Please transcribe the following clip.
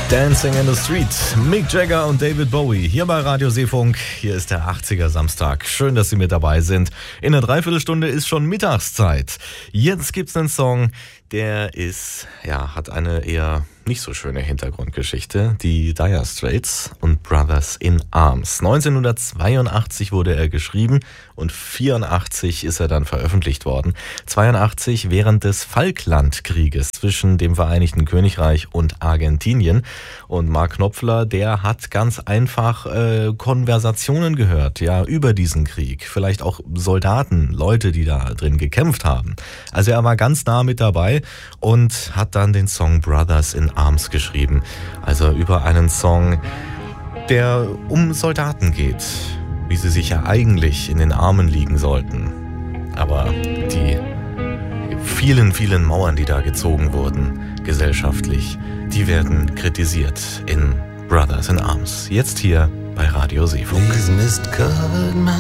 Dancing in the Street, Mick Jagger und David Bowie hier bei Radio Seefunk. Hier ist der 80er Samstag. Schön, dass Sie mit dabei sind. In einer Dreiviertelstunde ist schon Mittagszeit. Jetzt gibt's einen Song, der hat eine eher nicht so schöne Hintergrundgeschichte. Die Dire Straits und Brothers in Arms. 1982 wurde er geschrieben und 1984 ist er dann veröffentlicht worden. 1982 während des Falklandkrieges zwischen dem Vereinigten Königreich und Argentinien. Und Mark Knopfler, der hat ganz einfach Konversationen gehört, ja, über diesen Krieg. Vielleicht auch Soldaten, Leute, die da drin gekämpft haben. Also er war ganz nah mit dabei und hat dann den Song Brothers in Arms geschrieben. Also über einen Song, der um Soldaten geht, wie sie sich ja eigentlich in den Armen liegen sollten. Aber die vielen, vielen Mauern, die da gezogen wurden, gesellschaftlich, die werden kritisiert in Brothers in Arms. Jetzt hier bei Radio Seefunk.